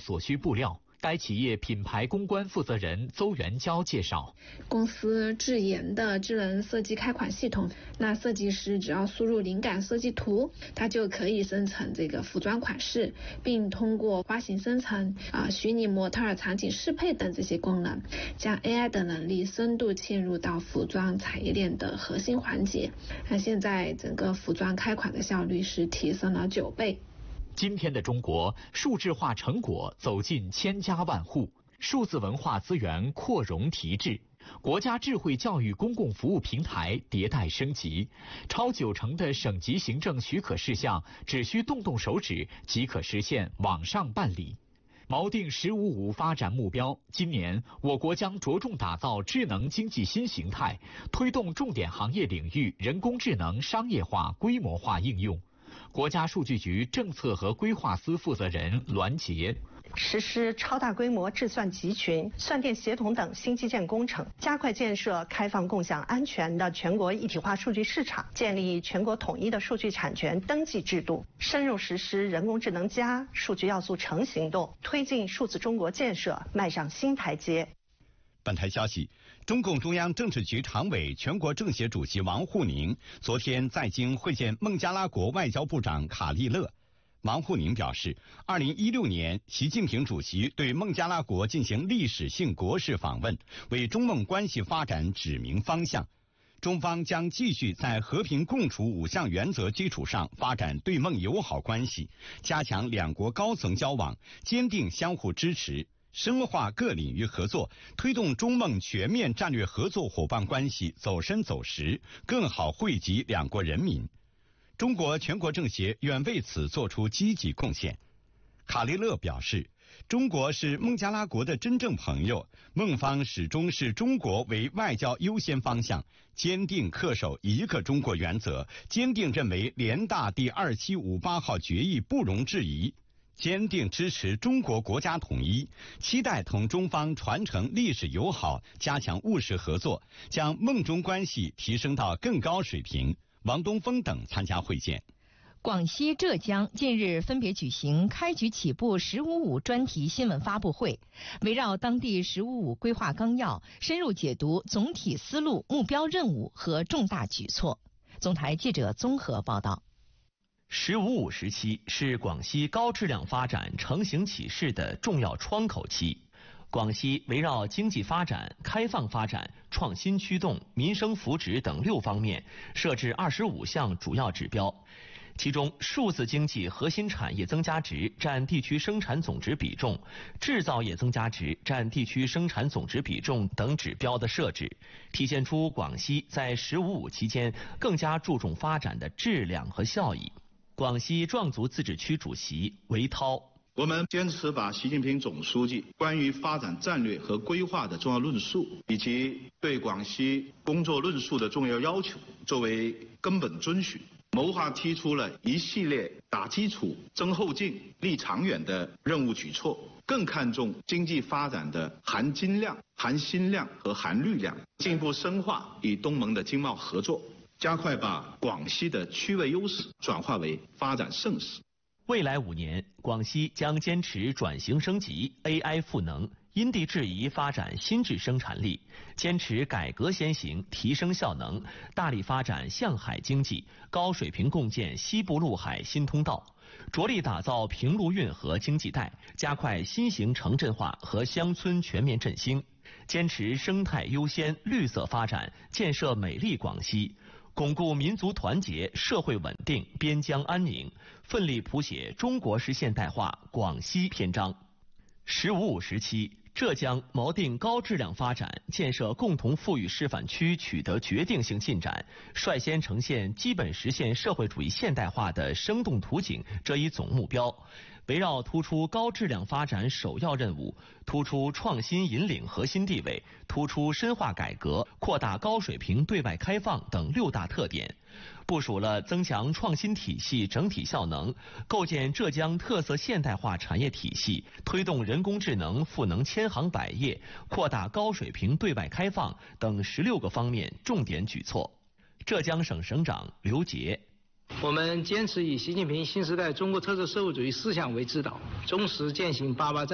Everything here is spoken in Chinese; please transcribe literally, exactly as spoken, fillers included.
所需布料。该企业品牌公关负责人邹元娇介绍， 公司智研的智能设计开款系统，那设计师只要输入灵感设计图，它就可以生成这个服装款式，并通过花型生成、啊虚拟模特儿场景适配等这些功能，将 A I 的能力深度嵌入到服装产业链的核心环节。那现在整个服装开款的效率是提升了九倍。 今天的中国，数字化成果走进千家万户，数字文化资源扩容提质，国家智慧教育公共服务平台迭代升级，超九成的省级行政许可事项只需动动手指即可实现网上办理。锚定“十五五”发展目标，今年我国将着重打造智能经济新形态，推动重点行业领域人工智能商业化、规模化应用。国家数据局政策和规划司负责人栾杰， 实施超大规模智算集群、算电协同等新基建工程，加快建设开放、共享、安全的全国一体化数据市场，建立全国统一的数据产权登记制度，深入实施人工智能加数据要素城行动，推进数字中国建设迈上新台阶。 本台消息，中共中央政治局常委、全国政协主席王沪宁昨天在京会见孟加拉国外交部长卡利勒。王沪宁表示，二零一六年习近平主席对孟加拉国进行历史性国事访问，为中孟关系发展指明方向。中方将继续在和平共处五项原则基础上发展对孟友好关系，加强两国高层交往，坚定相互支持，深化各领域合作，推动中孟全面战略合作伙伴关系走深走实，更好惠及两国人民。中国全国政协愿为此作出积极贡献。卡利勒表示，中国是孟加拉国的真正朋友，孟方始终视中国为外交优先方向，坚定恪守一个中国原则，坚定认为联大第二七五八号决议不容置疑，坚定支持中国国家统一，期待同中方传承历史友好，加强务实合作，将孟中关系提升到更高水平。王东峰等参加会见。 广西、浙江近日分别举行开局起步“十五五”专题新闻发布会，围绕当地“十五五”规划纲要，深入解读总体思路、目标任务和重大举措。总台记者综合报道。 十五五时期是广西高质量发展成型起势的重要窗口期。广西围绕经济发展、开放发展、创新驱动、民生福祉等六方面，设置二十五项主要指标。其中，数字经济核心产业增加值占地区生产总值比重、制造业增加值占地区生产总值比重等指标的设置，体现出广西在“十五五”期间更加注重发展的质量和效益。广西壮族自治区主席韦涛， 我们坚持把习近平总书记关于发展战略和规划的重要论述，以及对广西工作论述的重要要求作为根本遵循，谋划提出了一系列打基础、增后劲、立长远的任务举措，更看重经济发展的含金量、含心量和含绿量，进一步深化与东盟的经贸合作，加快把广西的区位优势转化为发展盛世。 未来五年，广西将坚持转型升级、A I 赋能，因地制宜发展新质生产力，坚持改革先行、提升效能，大力发展向海经济，高水平共建西部陆海新通道，着力打造平陆运河经济带，加快新型城镇化和乡村全面振兴，坚持生态优先、绿色发展，建设美丽广西。巩固民族团结、社会稳定、边疆安宁，奋力谱写中国式现代化广西篇章。十五五时期，浙江锚定高质量发展，建设共同富裕示范区取得决定性进展，率先呈现基本实现社会主义现代化的生动图景这一总目标。围绕突出高质量发展首要任务，突出创新引领核心地位，突出深化改革、扩大高水平对外开放等六大特点，部署了增强创新体系整体效能，构建浙江特色现代化产业体系，推动人工智能赋能千行百业，扩大高水平对外开放等十六个方面重点举措。浙江省省长刘杰， 我们坚持以习近平新时代中国特色社会主义思想为指导，忠实践行八八战